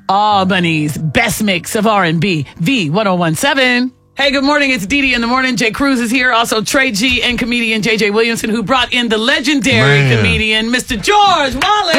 Albany's best mix of R&B, V1017. Hey, good morning. It's Dee Dee in the morning. Jay Cruz is here. Also, Trey G and comedian J.J. Williamson, who brought in the legendary comedian, Mr. George Wallace.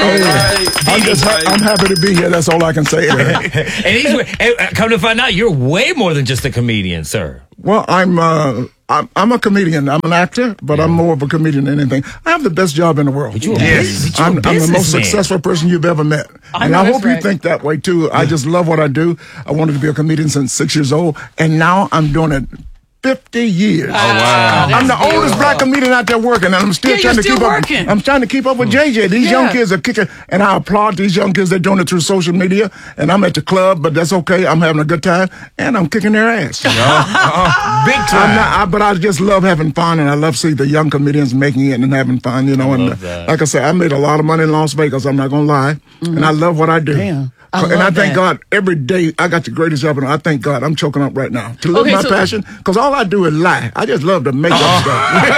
I'm happy to be here. That's all I can say. And come to find out, you're way more than just a comedian, sir. Well, I'm a comedian. I'm an actor, but I'm more of a comedian than anything. I have the best job in the world. I'm the most successful person you've ever met. And I hope you think that way, too. I just love what I do. I wanted to be a comedian since 6 years old, and now I'm doing it 50 years. Oh, wow. I'm the oldest black comedian out there working, and I'm still trying to keep up. I'm trying to keep up with JJ. These young kids are kicking, and I applaud these young kids. They're doing it through social media, and I'm at the club, but that's okay. I'm having a good time, and I'm kicking their ass. Big time. But I just love having fun, and I love seeing the young comedians making it and having fun, you know. And like I said, I made a lot of money in Las Vegas. I'm not going to lie. And I love what I do. Damn. I thank God every day. I got the greatest job, and I thank God I'm choking up right now to live my passion, because all I do is lie. I just love to make up stuff.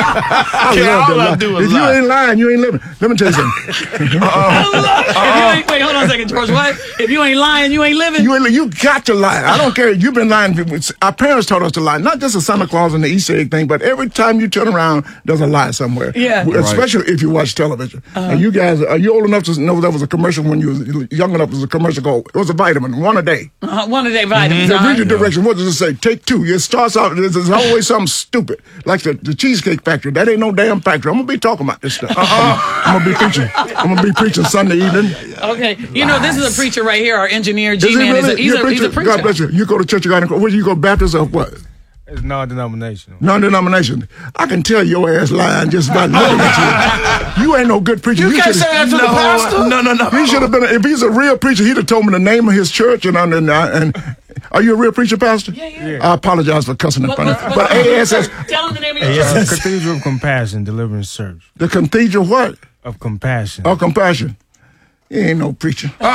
I love to lie. If you ain't lying, you ain't living. Let me tell you something. Wait, hold on a second, George. What? If you ain't lying, you ain't living? You got to lie. I don't care. You've been lying. Our parents taught us to lie. Not just the Santa Claus and the Easter egg thing, but every time you turn around, there's a lie somewhere. Yeah. Especially if you watch television. And you guys, are you old enough to know there was a commercial when you was young enough? It was a commercial called, it was a vitamin, one a day. One a day vitamins. Read the direction. What does it say? Take two. It starts out, there's always something stupid. Like the Cheesecake Factory. That ain't no damn factory. I'm going to be talking about this stuff. I'm going to be preaching. I'm going to be preaching Sunday evening. Okay. You know, this is a preacher right here, our engineer, G-Man. Really? He's a preacher. God bless you. You go to church, where you go, Baptist or what? It's non-denominational. Non-denominational. I can tell your ass lying just by looking at you. You ain't no good preacher. You can't say that to the pastor? No. He should have been, if he's a real preacher, he'd have told me the name of his church. And are you a real preacher, Pastor? Yeah. I apologize for cussing in front of you. But ASS. Tell him the name of your church. Cathedral of Compassion Deliverance Church. The Cathedral what? Of Compassion. Of Compassion. He ain't no preacher. His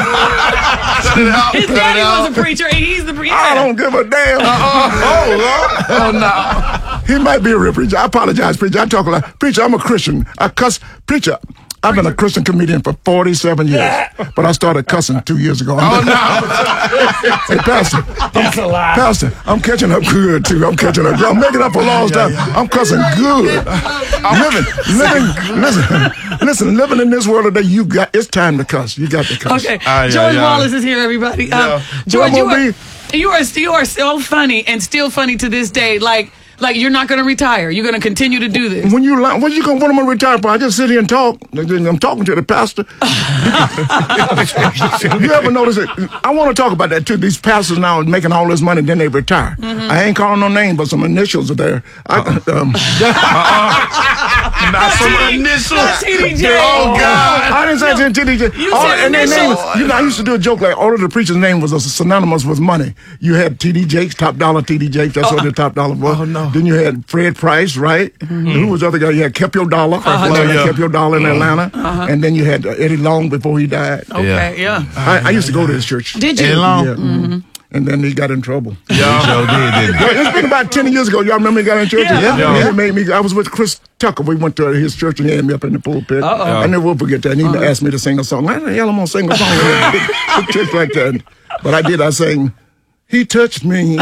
daddy was a preacher, and he's the preacher. I don't give a damn. Oh, no. He might be a real preacher. I apologize, preacher. I talk a lot. Preacher, I'm a Christian. I cuss. Preacher, I've been a Christian comedian for 47 years, but I started cussing 2 years ago. Hey, Pastor. That's a lie. Pastor, I'm catching up good, too. I'm catching up good. I'm making up for lost time. I'm cussing good. Listen, living in this world today, it's time to cuss. You got to cuss. Okay. George Wallace is here, everybody. George, you are so funny and still funny to this day. Like you're not going to retire. You're going to continue to do this. What am I going to retire for? I just sit here and talk. I'm talking to the pastor. You ever notice it? I want to talk about that too. These pastors now are making all this money, then they retire. I ain't calling no name, but some initials are there. Some initials. TDJ. Oh, God. I didn't say TDJ. You said initials. I used to do a joke like all of the preachers' name was synonymous with money. You had TD Jakes, Top Dollar TD Jakes. That's what the Top Dollar was. Oh, no. Then you had Fred Price, right? Who was the other guy? You had Kept Your Dollar. Kept Your Dollar in Atlanta. And then you had Eddie Long before he died. Okay, yeah. I used to go to his church. Did you? Eddie Long? Yeah. And then he got in trouble. Yeah, It's been about 10 years ago. Y'all remember he got in church? Yeah. He made me. I was with Chris Tucker. We went to his church and he had me up in the pulpit. I never will forget that. And he asked me to sing a song. How the hell am I going to sing a song in a big church like that? But I did. I sang, He Touched Me.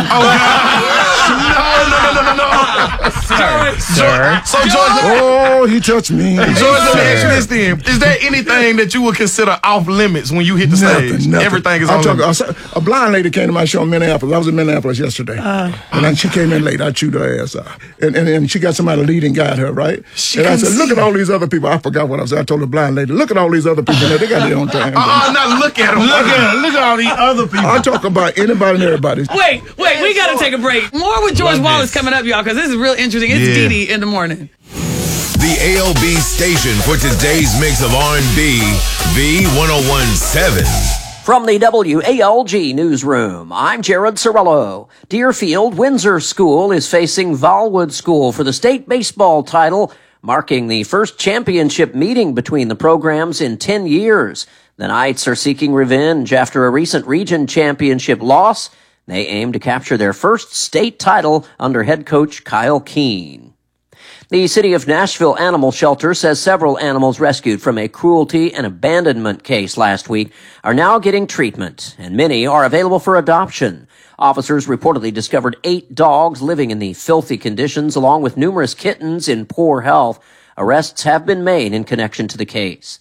Sir. So, George, Oh, he touched me. George, let me ask you this then. Is there anything that you would consider off limits when you hit the stage? Nothing. Everything is off limits. A blind lady came to my show in Minneapolis. I was in Minneapolis yesterday. And then she came in late. I chewed her ass out. And she got somebody to lead and guide her, right? And I said, look at all these other people. I forgot what I said. I told the blind lady, look at all these other people. They got their own time. Now look at them. Look at all these other people. I talk about anybody and everybody. Wait, we got to take a break. More with George Wallace coming up, y'all, because this is real interesting. It's Dee Dee in the morning. The ALB station for today's mix of R&B, V1017. From the WALG newsroom, I'm Jared Cirillo. Deerfield Windsor School is facing Valwood School for the state baseball title, marking the first championship meeting between the programs in 10 years. The Knights are seeking revenge after a recent region championship loss. They aim to capture their first state title under head coach Kyle Keene. The City of Nashville Animal Shelter says several animals rescued from a cruelty and abandonment case last week are now getting treatment, and many are available for adoption. Officers reportedly discovered 8 dogs living in the filthy conditions, along with numerous kittens in poor health. Arrests have been made in connection to the case.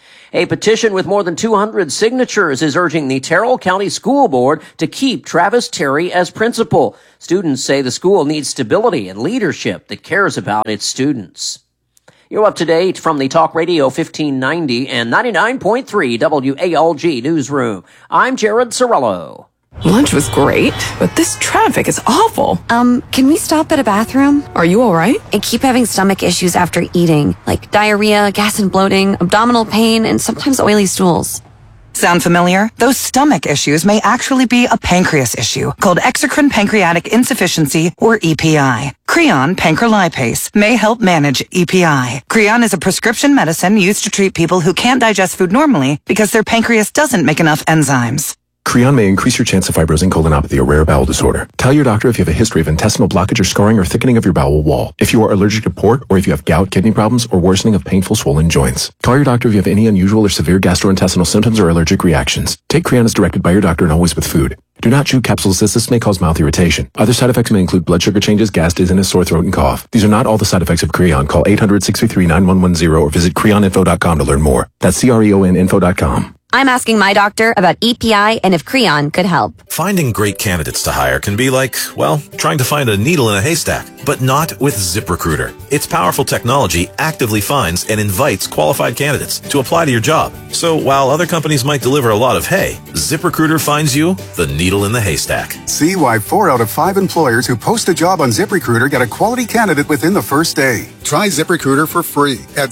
A petition with more than 200 signatures is urging the Terrell County School Board to keep Travis Terry as principal. Students say the school needs stability and leadership that cares about its students. You're up to date from the Talk Radio 1590 and 99.3 WALG Newsroom. I'm Jared Sorello. Lunch was great, but this traffic is awful. Can we stop at a bathroom? Are you all right? I keep having stomach issues after eating, like diarrhea, gas and bloating, abdominal pain, and sometimes oily stools. Sound familiar? Those stomach issues may actually be a pancreas issue called exocrine pancreatic insufficiency, or EPI. Creon pancrelipase may help manage EPI. Creon is a prescription medicine used to treat people who can't digest food normally because their pancreas doesn't make enough enzymes. Creon may increase your chance of fibrosing colonopathy, a rare bowel disorder. Tell your doctor if you have a history of intestinal blockage or scarring or thickening of your bowel wall. If you are allergic to pork, or if you have gout, kidney problems, or worsening of painful swollen joints. Call your doctor if you have any unusual or severe gastrointestinal symptoms or allergic reactions. Take Creon as directed by your doctor and always with food. Do not chew capsules as this may cause mouth irritation. Other side effects may include blood sugar changes, gas, dizziness, sore throat, and cough. These are not all the side effects of Creon. Call 800-633-9110 or visit creoninfo.com to learn more. That's CREONinfo.com. I'm asking my doctor about EPI and if Creon could help. Finding great candidates to hire can be like, well, trying to find a needle in a haystack, but not with ZipRecruiter. Its powerful technology actively finds and invites qualified candidates to apply to your job. So while other companies might deliver a lot of hay, ZipRecruiter finds you the needle in the haystack. See why 4 out of 5 employers who post a job on ZipRecruiter get a quality candidate within the first day. Try ZipRecruiter for free at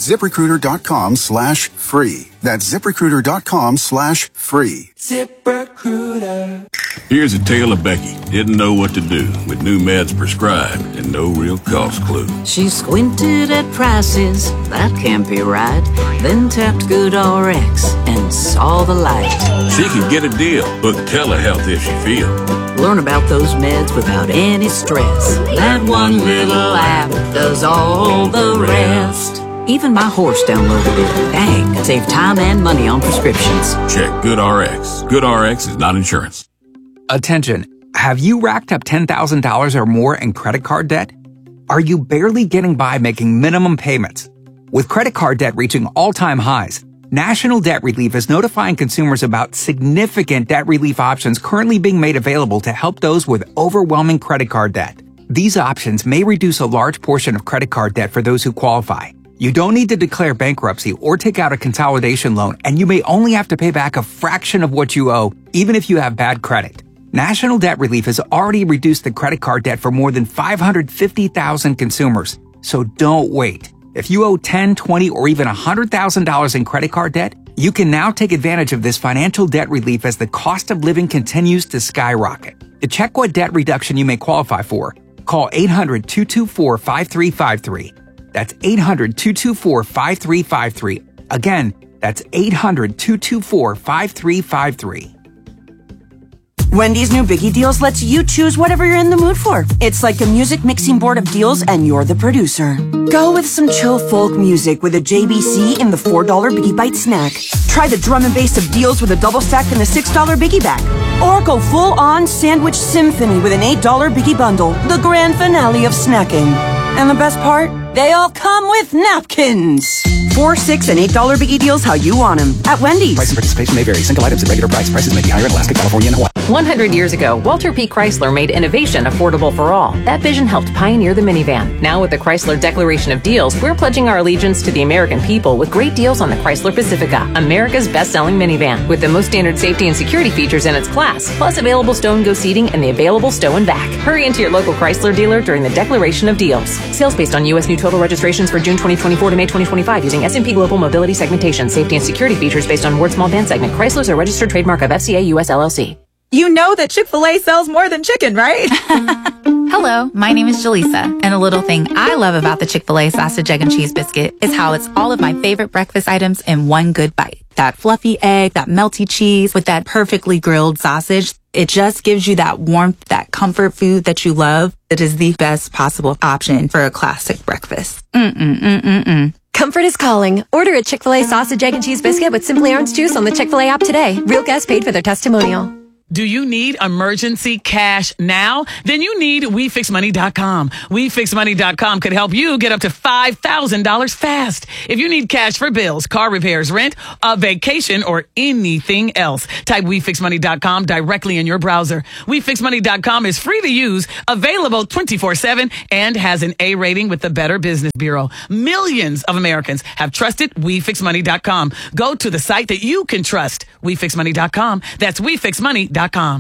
ZipRecruiter.com/free. That's ZipRecruiter.com/free. ZipRecruiter. Here's a tale of Becky. Didn't know what to do with new meds prescribed and no real cost clue. She squinted at prices, that can't be right. Then tapped GoodRx and saw the light. She can get a deal, book telehealth if she feels. Learn about those meds without any stress. That one little app does all the rest. Even my horse downloaded it. Dang, save time and money on prescriptions. Check GoodRx. GoodRx is not insurance. Attention. Have you racked up $10,000 or more in credit card debt? Are you barely getting by making minimum payments? With credit card debt reaching all-time highs, National Debt Relief is notifying consumers about significant debt relief options currently being made available to help those with overwhelming credit card debt. These options may reduce a large portion of credit card debt for those who qualify. You don't need to declare bankruptcy or take out a consolidation loan, and you may only have to pay back a fraction of what you owe, even if you have bad credit. National Debt Relief has already reduced the credit card debt for more than 550,000 consumers. So don't wait. If you owe $10, $20, or even $100,000 in credit card debt, you can now take advantage of this financial debt relief as the cost of living continues to skyrocket. To check what debt reduction you may qualify for, call 800-224-5353. That's 800-224-5353. Again, that's 800-224-5353. Wendy's new Biggie Deals lets you choose whatever you're in the mood for. It's like a music mixing board of deals and you're the producer. Go with some chill folk music with a JBC in the $4 Biggie Bite snack. Try the drum and bass of deals with a double stack in the $6 Biggie bag. Or go full-on sandwich symphony with an $8 Biggie bundle, the grand finale of snacking. And the best part? They all come with napkins. $4, $6, and $8 Biggie Deals how you want them at Wendy's. Price and participation may vary. Single items at regular price. Prices may be higher in Alaska, California, and Hawaii. 100 years ago, Walter P. Chrysler made innovation affordable for all. That vision helped pioneer the minivan. Now with the Chrysler Declaration of Deals, we're pledging our allegiance to the American people with great deals on the Chrysler Pacifica, America's best-selling minivan, with the most standard safety and security features in its class, plus available stow-and-go seating and the available stow and back. Hurry into your local Chrysler dealer during the Declaration of Deals. Sales based on U.S. new total registrations for June 2024 to May 2025 using S&P Global Mobility segmentation. Safety and security features based on Ward Small Van segment. Chrysler's a registered trademark of FCA US LLC. You know that Chick-fil-A sells more than chicken, right? Hello, my name is Jaleesa, and a little thing I love about the Chick-fil-A sausage, egg, and cheese biscuit is how it's all of my favorite breakfast items in one good bite. That fluffy egg, that melty cheese with that perfectly grilled sausage. It just gives you that warmth, that comfort food that you love. It is the best possible option for a classic breakfast. Comfort is calling. Order a Chick-fil-A sausage, egg, and cheese biscuit with Simply Orange Juice on the Chick-fil-A app today. Real guests paid for their testimonial. Do you need emergency cash now? Then you need WeFixMoney.com. WeFixMoney.com could help you get up to $5,000 fast. If you need cash for bills, car repairs, rent, a vacation, or anything else, type WeFixMoney.com directly in your browser. WeFixMoney.com is free to use, available 24/7, and has an A rating with the Better Business Bureau. Millions of Americans have trusted WeFixMoney.com. Go to the site that you can trust. WeFixMoney.com. That's WeFixMoney.com.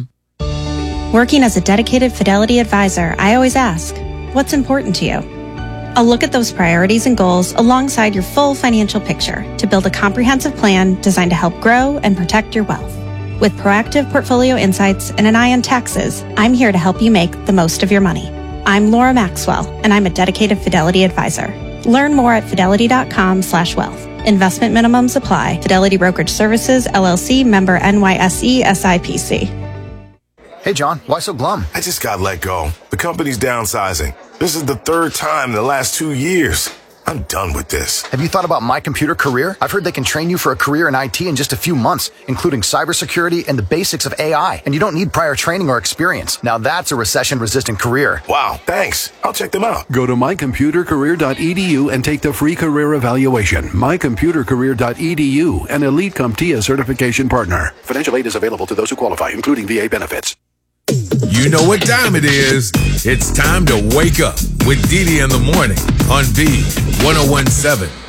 Working as a dedicated Fidelity advisor, I always ask, what's important to you? I'll look at those priorities and goals alongside your full financial picture to build a comprehensive plan designed to help grow and protect your wealth. With proactive portfolio insights and an eye on taxes, I'm here to help you make the most of your money. I'm Laura Maxwell, and I'm a dedicated Fidelity advisor. Learn more at fidelity.com/wealth. Investment minimums apply. Fidelity Brokerage Services, LLC, member NYSE, SIPC. Hey, John, why so glum? I just got let go. The company's downsizing. This is the third time in the last 2 years. I'm done with this. Have you thought about My Computer Career? I've heard they can train you for a career in IT in just a few months, including cybersecurity and the basics of AI. And you don't need prior training or experience. Now that's a recession-resistant career. Wow, thanks. I'll check them out. Go to mycomputercareer.edu and take the free career evaluation. Mycomputercareer.edu, an Elite CompTIA certification partner. Financial aid is available to those who qualify, including VA benefits. You know what time it is. It's time to wake up with Didi in the morning on V1017.